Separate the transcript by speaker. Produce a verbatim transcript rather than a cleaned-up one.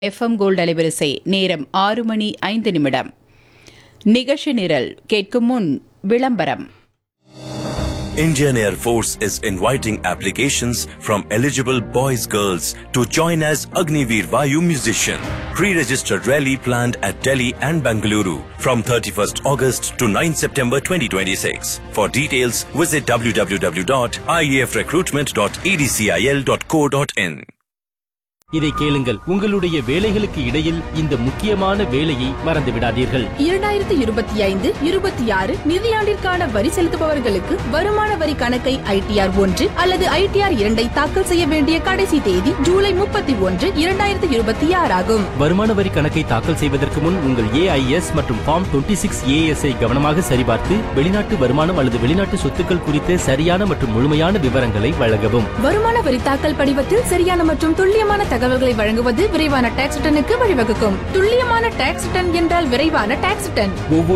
Speaker 1: FM gold அலைவரிசை நேரம் ஆறு மணி ஐந்து நிமிடம். நிகழ்ச்சி நிரல் கேட்கும் முன் விளம்பரம்.
Speaker 2: Indian Air Force is inviting applications from eligible boys girls to join as Agniveer Vayu musician. Pre-registered rally planned at Delhi and Bengaluru from thirty-first August to ninth September twenty twenty-six. For details, visit w w w dot i e f recruitment dot e d c i l dot co dot in.
Speaker 3: இதை கேளுங்கள், உங்களுடைய வேலைகளுக்கு இடையில் இந்த முக்கியமான வேலையை மறந்து விடாதீர்கள்.
Speaker 4: இரண்டாயிரத்தி இருபத்தி ஐந்து இருபத்தி ஆறு நிதியாண்டிற்கான வரி செலுத்துபவர்களுக்கு வருமான வரி கணக்கை ஐடிஆர் ஒன்று அல்லது ஐடிஆர் இரண்டை தாக்கல் செய்ய வேண்டிய கடைசி தேதி ஜூலை முப்பத்தி ஒன்று இரண்டாயிரத்தி இருபத்தி ஆறு ஆகும்.
Speaker 3: வருமான வரி கணக்கை தாக்கல் செய்வதற்கு முன் உங்கள் ஏஐஎஸ் மற்றும் ஃபார்ம் டுவெண்ட்டி சிக்ஸ் ஏஎஸ் ஐ கவனமாக சரிபார்த்து வெளிநாட்டு வருமானம் அல்லது வெளிநாட்டு சொத்துக்கள் குறித்த சரியான மற்றும் முழுமையான விவரங்களை வழங்கவும்.
Speaker 4: வருமான வரி தாக்கல் படிவத்தில் சரியான மற்றும் துல்லியமான தகவல்களை வழங்குவது விரைவான டாக்ஸ் ரிட்டனுக்கு வழிவகுக்கும். துல்லியமான டாக்ஸ் ரிட்டன் என்றால் விரைவான டாக்ஸ் ரிட்டன்.
Speaker 3: ஒவ்வொரு